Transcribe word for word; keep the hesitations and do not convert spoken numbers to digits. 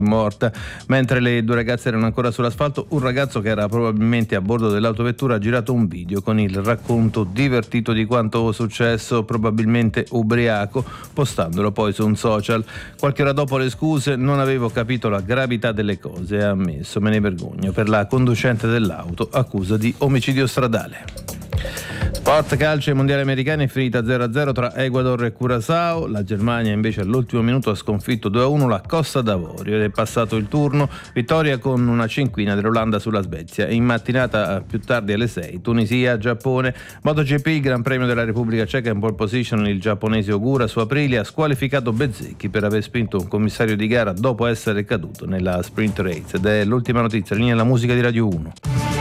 morta. Mentre le due ragazze erano ancora sull'asfalto, un ragazzo che era probabilmente a bordo dell'autovettura ha girato un video con il racconto divertito di quanto successo, probabilmente ubriaco, postandolo poi su un social. Qualche ora dopo le scuse: non avevo capito la gravità delle cose, ha ammesso, me ne vergogno. Per la conducente dell'auto, accusa di omicidio stradale. Sport, calcio, ai mondiali americani è finita zero a zero tra Ecuador e Curaçao. La Germania invece all'ultimo minuto ha sconfitto due a uno la Costa d'Avorio ed è passato il turno. Vittoria con una cinquina dell'Olanda sulla Svezia. In mattinata più tardi alle sei Tunisia, Giappone. MotoGP, il Gran Premio della Repubblica Ceca in pole position. Il giapponese Ogura su Aprilia ha squalificato Bezzecchi per aver spinto un commissario di gara dopo essere caduto nella sprint race. Ed è l'ultima notizia. Linea alla musica di Radio uno.